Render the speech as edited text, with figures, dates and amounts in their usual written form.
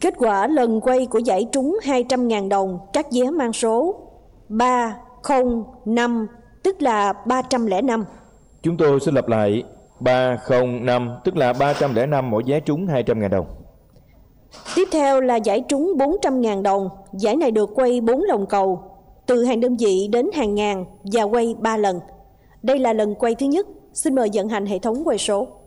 Kết quả lần quay của giải trúng 200.000 đồng các vé mang số 305, tức là 305. Chúng tôi xin lặp lại, 305 tức là 305 mỗi vé trúng 200.000 đồng. Tiếp theo là giải trúng 400.000 đồng. Giải này được quay 4 lòng cầu, từ hàng đơn vị đến hàng ngàn và quay 3 lần. Đây là lần quay thứ nhất. Xin mời vận hành hệ thống quay số.